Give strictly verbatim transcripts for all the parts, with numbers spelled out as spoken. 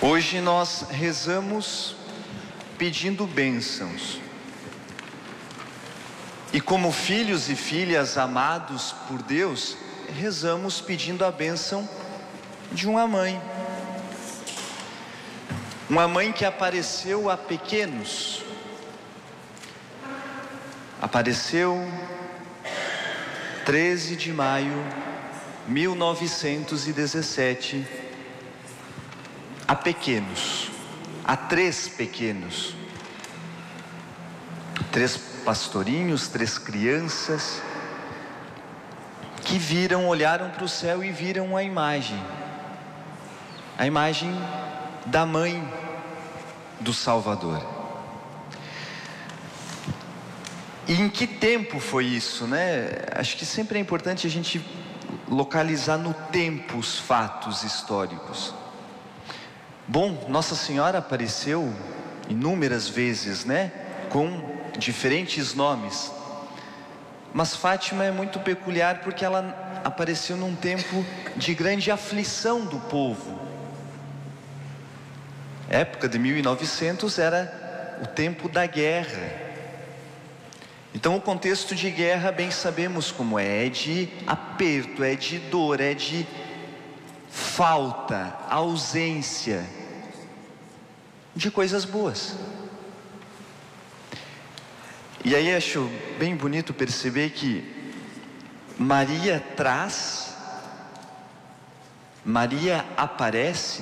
Hoje nós rezamos pedindo bênçãos. E como filhos e filhas amados por Deus, rezamos pedindo a bênção de uma mãe. Uma mãe que apareceu a pequenos. Apareceu treze de maio de mil novecentos e dezessete, a pequenos, a três pequenos, três pastorinhos, três crianças, que viram, olharam para o céu e viram a imagem, a imagem da mãe do Salvador. E em que tempo foi isso, né? Acho que sempre é importante a gente localizar no tempo os fatos históricos. Bom, Nossa Senhora apareceu inúmeras vezes, né? Com diferentes nomes. Mas Fátima é muito peculiar porque ela apareceu num tempo de grande aflição do povo. A época de mil e novecentos era o tempo da guerra. Então o contexto de guerra bem sabemos como é, é de aperto, é de dor, é de falta, ausência de coisas boas. E aí acho bem bonito perceber que Maria traz, Maria aparece,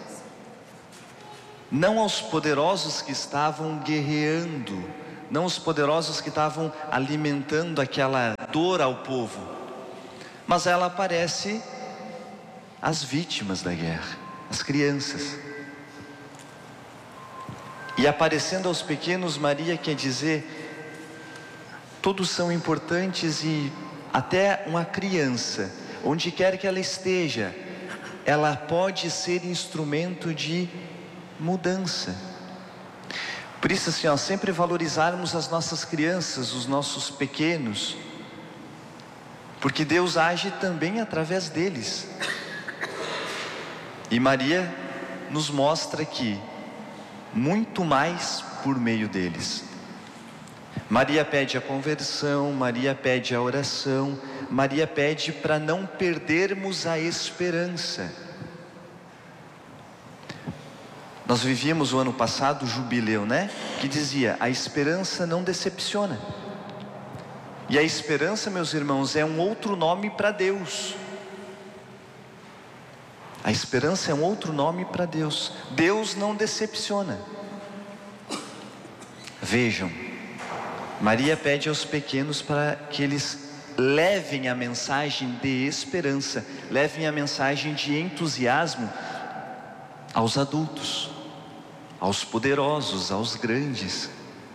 não aos poderosos que estavam guerreando, não os poderosos que estavam alimentando aquela dor ao povo, mas ela aparece às vítimas da guerra, às crianças. E aparecendo aos pequenos, Maria quer dizer, todos são importantes e até uma criança, onde quer que ela esteja, ela pode ser instrumento de mudança. Por isso assim, ó, sempre valorizarmos as nossas crianças, os nossos pequenos, porque Deus age também através deles. E Maria nos mostra que muito mais por meio deles. Maria pede a conversão, Maria pede a oração, Maria pede para não perdermos a esperança. Nós vivíamos o ano passado o jubileu, né? Que dizia, a esperança não decepciona. E a esperança, meus irmãos, é um outro nome para Deus. A esperança é um outro nome para Deus. Deus não decepciona. Vejam, Maria pede aos pequenos para que eles levem a mensagem de esperança, levem a mensagem de entusiasmo aos adultos, aos poderosos, aos grandes.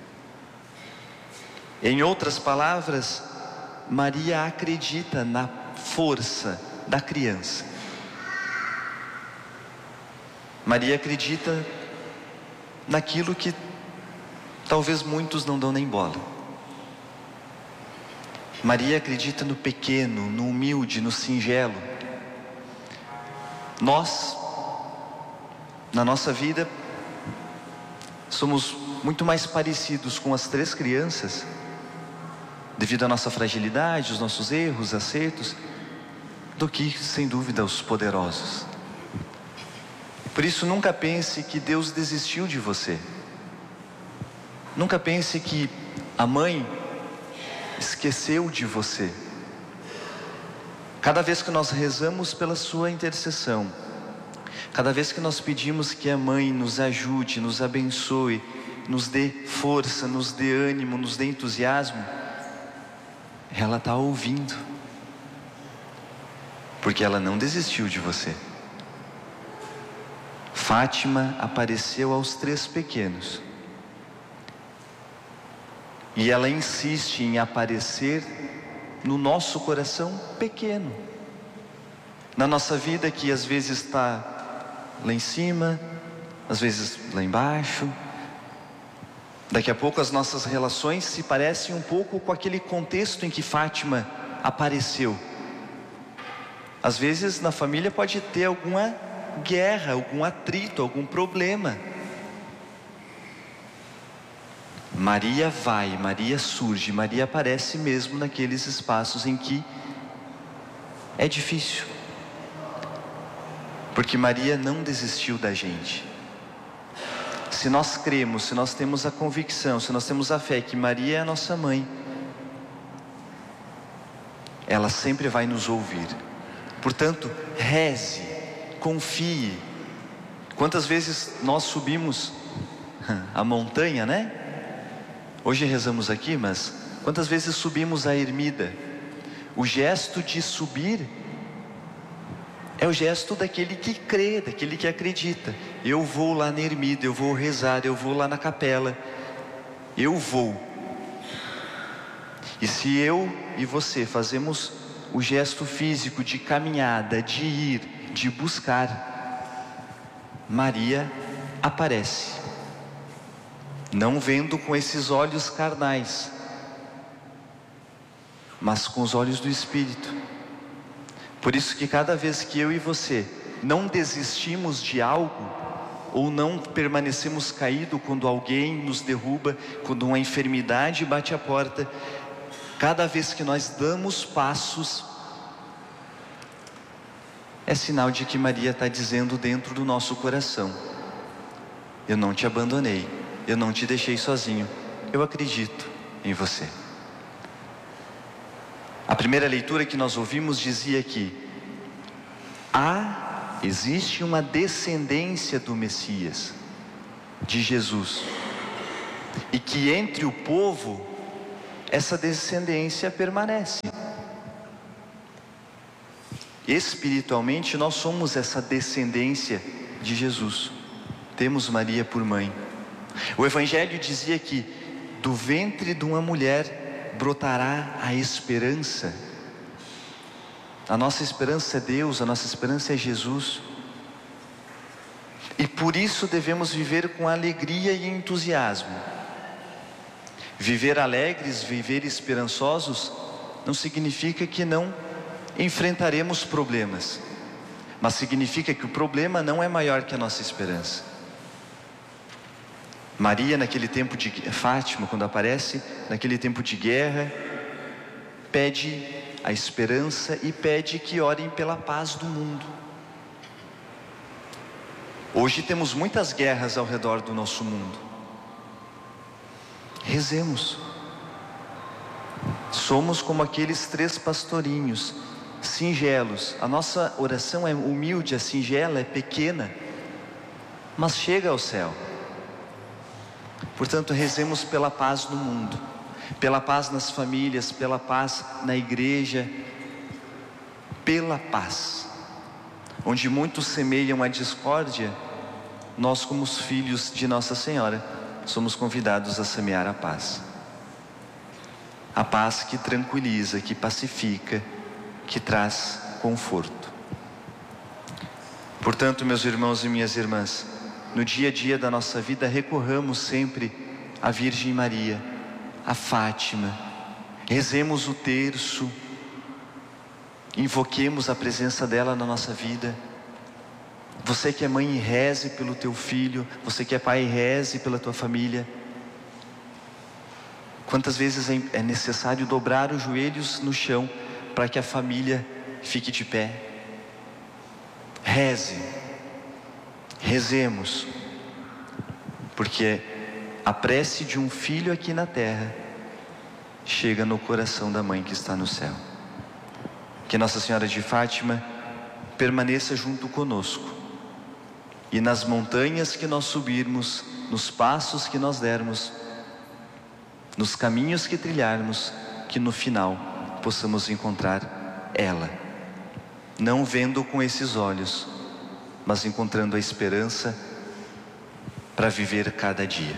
Em outras palavras, Maria acredita na força da criança. Maria acredita naquilo que talvez muitos não dão nem bola. Maria acredita no pequeno, no humilde, no singelo. Nós, na nossa vida, somos muito mais parecidos com as três crianças, devido à nossa fragilidade, os nossos erros, acertos, do que, sem dúvida, os poderosos. Por isso, nunca pense que Deus desistiu de você. Nunca pense que a mãe esqueceu de você. Cada vez que nós rezamos pela sua intercessão, cada vez que nós pedimos que a mãe nos ajude, nos abençoe, nos dê força, nos dê ânimo, nos dê entusiasmo, ela está ouvindo, porque ela não desistiu de você. Fátima apareceu aos três pequenos, e ela insiste em aparecer no nosso coração pequeno, na nossa vida que às vezes está lá em cima, às vezes lá embaixo. Daqui a pouco as nossas relações se parecem um pouco com aquele contexto em que Fátima apareceu. Às vezes na família pode ter alguma guerra, algum atrito, algum problema. Maria vai, Maria surge, Maria aparece mesmo naqueles espaços em que é difícil. Porque Maria não desistiu da gente. Se nós cremos, se nós temos a convicção, se nós temos a fé que Maria é a nossa mãe, ela sempre vai nos ouvir. Portanto, reze, confie. Quantas vezes nós subimos a montanha, né? Hoje rezamos aqui, mas quantas vezes subimos a ermida? O gesto de subir é o gesto daquele que crê, daquele que acredita. Eu vou lá na ermida, eu vou rezar, eu vou lá na capela. Eu vou. E se eu e você fazemos o gesto físico de caminhada, de ir, de buscar, Maria aparece. Não vendo com esses olhos carnais, mas com os olhos do Espírito. Por isso que cada vez que eu e você não desistimos de algo, ou não permanecemos caídos quando alguém nos derruba, quando uma enfermidade bate a porta, cada vez que nós damos passos, é sinal de que Maria está dizendo dentro do nosso coração: eu não te abandonei, eu não te deixei sozinho, eu acredito em você. A primeira leitura que nós ouvimos dizia que há, existe uma descendência do Messias, de Jesus, e que entre o povo essa descendência permanece. Espiritualmente nós somos essa descendência de Jesus, temos Maria por mãe. O Evangelho dizia que do ventre de uma mulher brotará a esperança. A nossa esperança é Deus, a nossa esperança é Jesus. E por isso devemos viver com alegria e entusiasmo. Viver alegres, viver esperançosos, não significa que não enfrentaremos problemas, mas significa que o problema não é maior que a nossa esperança. Maria, naquele tempo de Fátima, quando aparece, naquele tempo de guerra, pede a esperança e pede que orem pela paz do mundo. Hoje temos muitas guerras ao redor do nosso mundo. Rezemos. Somos como aqueles três pastorinhos, singelos. A nossa oração é humilde, é singela, é pequena, mas chega ao céu. Portanto, rezemos pela paz no mundo, pela paz nas famílias, pela paz na igreja, pela paz. Onde muitos semeiam a discórdia, nós, como os filhos de Nossa Senhora, somos convidados a semear a paz. A paz que tranquiliza, que pacifica, que traz conforto. Portanto, meus irmãos e minhas irmãs, no dia a dia da nossa vida, recorramos sempre à Virgem Maria, a Fátima, rezemos o terço, invoquemos a presença dela na nossa vida. Você que é mãe, reze pelo teu filho. Você que é pai, reze pela tua família. Quantas vezes é necessário dobrar os joelhos no chão para que a família fique de pé? Reze, rezemos, porque a prece de um filho aqui na terra chega no coração da mãe que está no céu. Que Nossa Senhora de Fátima permaneça junto conosco, e nas montanhas que nós subirmos, nos passos que nós dermos, nos caminhos que trilharmos, que no final possamos encontrar ela, não vendo com esses olhos, mas encontrando a esperança para viver cada dia.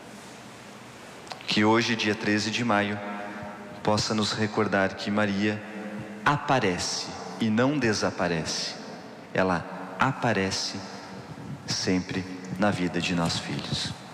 Que hoje, dia treze de maio, possa nos recordar que Maria aparece e não desaparece. Ela aparece sempre na vida de nossos filhos.